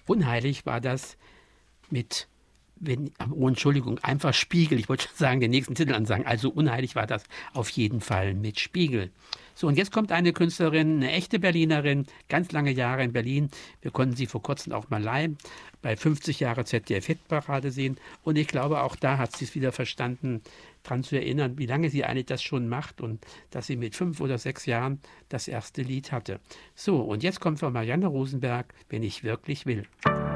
Unheilig war das mit, oh, Entschuldigung, einfach Spiegel. Ich wollte schon sagen, den nächsten Titel ansagen. Also unheilig war das auf jeden Fall mit Spiegel. So, und jetzt kommt eine Künstlerin, eine echte Berlinerin, ganz lange Jahre in Berlin. Wir konnten sie vor kurzem auch mal live bei 50 Jahre ZDF-Hitparade sehen. Und ich glaube, auch da hat sie es wieder verstanden, daran zu erinnern, wie lange sie eigentlich das schon macht und dass sie mit 5 oder 6 Jahren das erste Lied hatte. So, und jetzt kommt von Marianne Rosenberg, Wenn ich wirklich will.